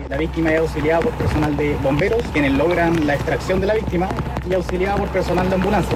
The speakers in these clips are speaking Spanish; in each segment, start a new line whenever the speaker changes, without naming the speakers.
La víctima es auxiliada por personal de bomberos, quienes logran la extracción de la víctima, y auxiliada por personal de ambulancia.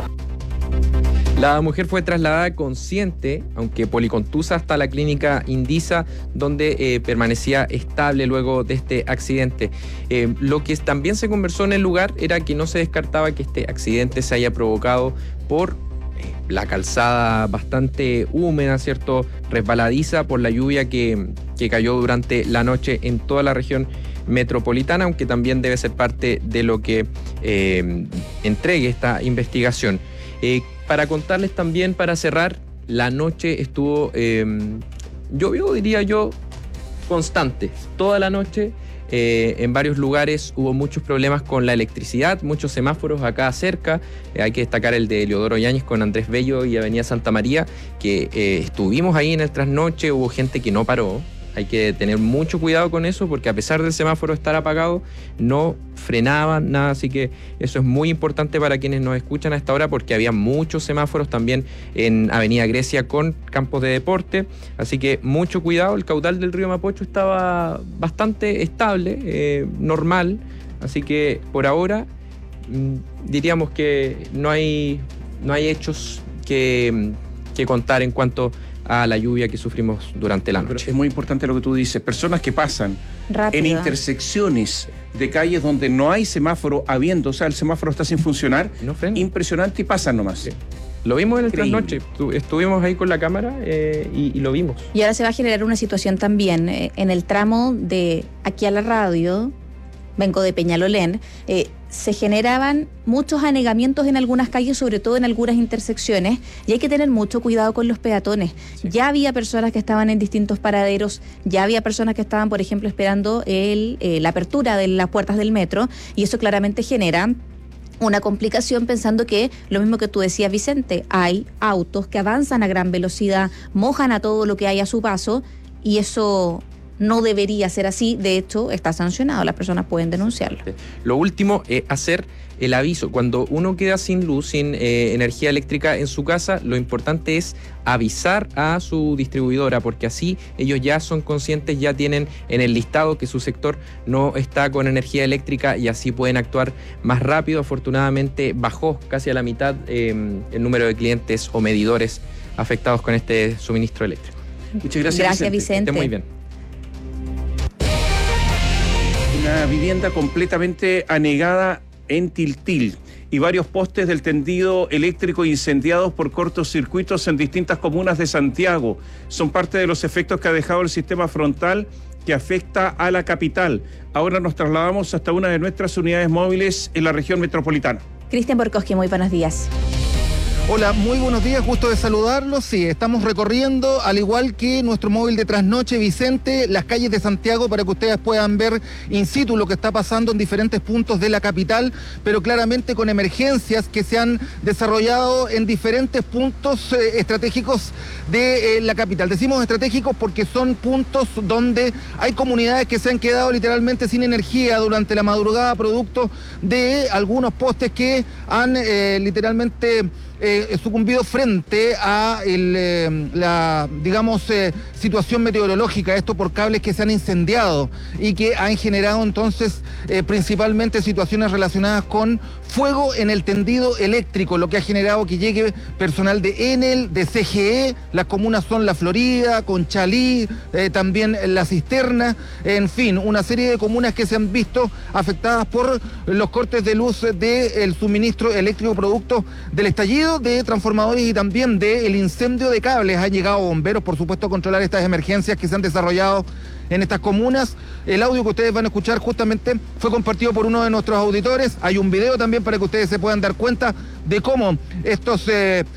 La mujer fue trasladada consciente, aunque policontusa, hasta la clínica Indisa, donde permanecía estable luego de este accidente. Lo que también se conversó en el lugar era que no se descartaba que este accidente se haya provocado por la calzada bastante húmeda, ¿cierto? Resbaladiza por la lluvia que cayó durante la noche en toda la región metropolitana, aunque también debe ser parte de lo que entregue esta investigación. Para contarles también, para cerrar, la noche estuvo, llovió, diría yo, constante, toda la noche. En varios lugares hubo muchos problemas con la electricidad, muchos semáforos acá cerca. Hay que destacar el de Leodoro Yáñez con Andrés Bello y Avenida Santa María, que estuvimos ahí en el trasnoche, hubo gente que no paró. Hay que tener mucho cuidado con eso, porque a pesar del semáforo estar apagado, no frenaban nada, así que eso es muy importante para quienes nos escuchan a esta hora, porque había muchos semáforos también en Avenida Grecia con campos de deporte, así que mucho cuidado. El caudal del río Mapocho estaba bastante estable, normal, así que por ahora diríamos que no hay hechos que contar en cuanto a la lluvia que sufrimos durante la noche.
Pero es muy importante lo que tú dices. Personas que pasan
rápido
en intersecciones de calles donde no hay semáforo habiendo, o sea, el semáforo está sin funcionar,
no frena.
Impresionante, y pasan nomás.
Sí. Lo vimos en el
Increíble.
trasnoche, estuvimos ahí con la cámara y lo vimos.
Y ahora se va a generar una situación también en el tramo de aquí a la radio, vengo de Peñalolén, se generaban muchos anegamientos en algunas calles, sobre todo en algunas intersecciones, y hay que tener mucho cuidado con los peatones.
Sí.
Ya había personas que estaban en distintos paraderos, ya había personas que estaban, por ejemplo, esperando la apertura de las puertas del metro, y eso claramente genera una complicación, pensando que, lo mismo que tú decías, Vicente, hay autos que avanzan a gran velocidad, mojan a todo lo que hay a su paso, y eso no debería ser así. De hecho, está sancionado, las personas pueden denunciarlo.
Lo último es hacer el aviso. Cuando uno queda sin luz, sin energía eléctrica en su casa, lo importante es avisar a su distribuidora, porque así ellos ya son conscientes, ya tienen en el listado que su sector no está con energía eléctrica, y así pueden actuar más rápido. Afortunadamente bajó casi a la mitad el número de clientes o medidores afectados con este suministro eléctrico.
Muchas gracias,
Gracias, Vicente.
Estén muy bien.
Una vivienda completamente anegada en Tiltil y varios postes del tendido eléctrico incendiados por cortocircuitos en distintas comunas de Santiago. Son parte de los efectos que ha dejado el sistema frontal que afecta a la capital. Ahora nos trasladamos hasta una de nuestras unidades móviles en la región metropolitana.
Cristian Borkowski, muy buenos días.
Hola, muy buenos días, gusto de saludarlos. Sí, estamos recorriendo, al igual que nuestro móvil de trasnoche, Vicente, las calles de Santiago, para que ustedes puedan ver in situ lo que está pasando en diferentes puntos de la capital, pero claramente con emergencias que se han desarrollado en diferentes puntos estratégicos de la capital. Decimos estratégicos porque son puntos donde hay comunidades que se han quedado literalmente sin energía durante la madrugada, producto de algunos postes que han literalmente sucumbido frente a la situación meteorológica, esto por cables que se han incendiado y que han generado entonces principalmente situaciones relacionadas con fuego en el tendido eléctrico, lo que ha generado que llegue personal de Enel, de CGE. Las comunas son La Florida, Conchalí, también La Cisterna, en fin, una serie de comunas que se han visto afectadas por los cortes de luz del suministro eléctrico producto del estallido de transformadores y también del incendio de cables. Han llegado bomberos, por supuesto, a controlar estas emergencias que se han desarrollado en estas comunas. El audio que ustedes van a escuchar justamente fue compartido por uno de nuestros auditores. Hay un video también para que ustedes se puedan dar cuenta de cómo estos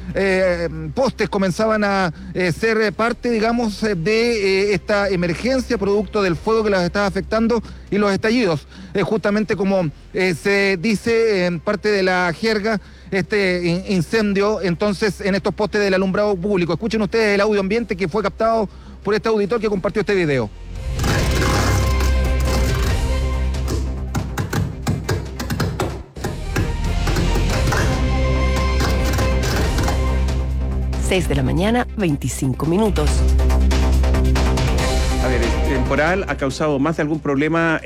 postes comenzaban a ser parte, digamos, de esta emergencia producto del fuego que los estaba afectando y los estallidos. Justamente como se dice en parte de la jerga, este incendio entonces en estos postes del alumbrado público. Escuchen ustedes el audio ambiente que fue captado por este auditor que compartió este video.
Seis de la mañana, 25 minutos.
A ver, el temporal ha causado más de algún problema